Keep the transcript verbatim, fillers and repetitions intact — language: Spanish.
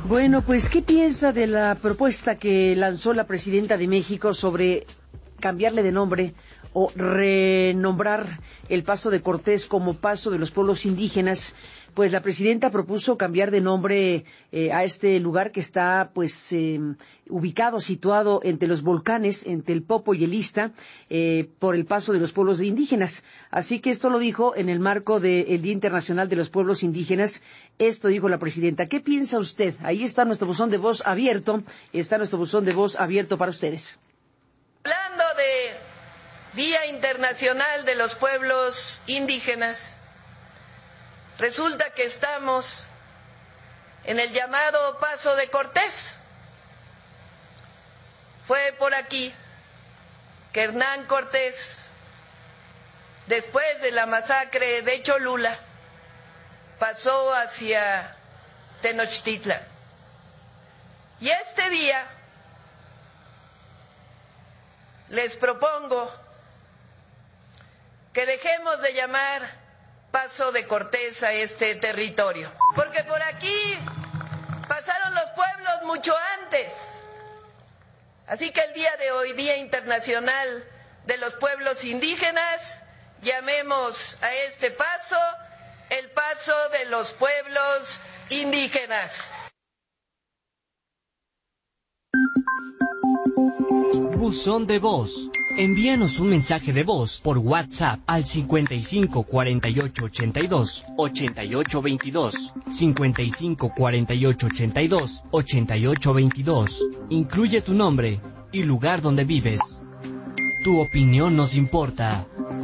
Bueno, pues, ¿qué piensa de la propuesta que lanzó la presidenta de México sobre cambiarle de nombre o renombrar el Paso de Cortés como Paso de los Pueblos Indígenas? Pues la presidenta propuso cambiar de nombre eh, a este lugar que está pues eh, ubicado, situado entre los volcanes, entre el Popo y el Ista, eh, por el Paso de los Pueblos Indígenas. Así que esto lo dijo en el marco del Día Internacional de los Pueblos Indígenas. Esto dijo la presidenta. ¿Qué piensa usted? Ahí está nuestro buzón de voz abierto, está nuestro buzón de voz abierto para ustedes. Hablando de Día Internacional de los Pueblos Indígenas, resulta que estamos en el llamado Paso de Cortés. Fue por aquí que Hernán Cortés, después de la masacre de Cholula, pasó hacia Tenochtitlan. Y este día les propongo que dejemos de llamar Paso de Cortés a este territorio, porque por aquí pasaron los pueblos mucho antes. Así que el día de hoy, Día Internacional de los Pueblos Indígenas, llamemos a este paso el Paso de los Pueblos Indígenas. Buzón de voz. Envíanos un mensaje de voz por WhatsApp al cincuenta y cinco cuarenta y ocho ochenta y dos ochenta y ocho veintidós, cincuenta y cinco cuarenta y ocho ochenta y dos ochenta y ocho veintidós. Incluye tu nombre y lugar donde vives. Tu opinión nos importa.